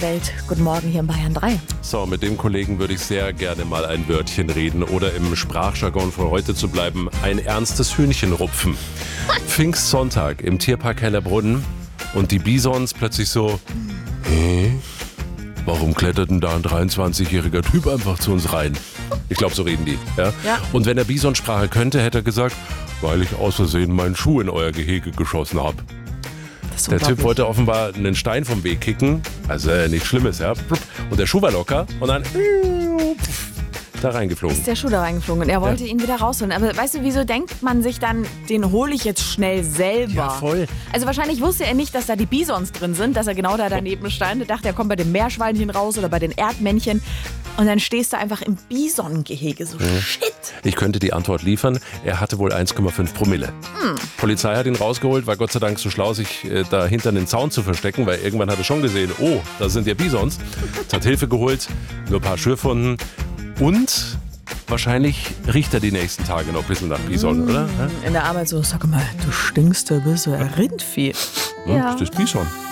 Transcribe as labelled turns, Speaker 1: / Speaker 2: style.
Speaker 1: Welt. Guten Morgen hier in Bayern 3.
Speaker 2: So, mit dem Kollegen würde ich sehr gerne mal ein Wörtchen reden oder im Sprachjargon von heute zu bleiben, ein ernstes Hühnchen rupfen. Pfingstsonntag im Tierpark Hellerbrunn und die Bisons plötzlich so, warum klettert denn da ein 23-jähriger Typ einfach zu uns rein? Ich glaube, so reden die. Ja?
Speaker 1: Ja.
Speaker 2: Und wenn er Bisonsprache könnte, hätte er gesagt, weil ich aus Versehen meinen Schuh in euer Gehege geschossen habe. Der Typ wollte offenbar einen Stein vom Weg kicken, also nichts Schlimmes, ja. Und der Schuh war locker und dann da reingeflogen.
Speaker 1: Ist der Schuh da reingeflogen und er wollte ihn wieder rausholen. Aber weißt du, wieso denkt man sich dann, den hole ich jetzt schnell selber?
Speaker 2: Ja, voll.
Speaker 1: Also wahrscheinlich wusste er nicht, dass da die Bisons drin sind, dass er genau da daneben stand. Er dachte, er kommt bei den Meerschweinchen raus oder bei den Erdmännchen. Und dann stehst du einfach im Bisongehege. So shit.
Speaker 2: Ich könnte die Antwort liefern. Er hatte wohl 1,5 Promille. Polizei hat ihn rausgeholt, war Gott sei Dank so schlau, sich da hinter den Zaun zu verstecken, weil irgendwann hat er schon gesehen, oh, da sind ja Bisons. Hat Hilfe geholt, nur ein paar Schürfwunden und wahrscheinlich riecht er die nächsten Tage noch ein bisschen nach Bison, oder?
Speaker 1: In der Arbeit so, sag mal, du stinkst ein bisschen Rindvieh.
Speaker 2: Das ist Bison.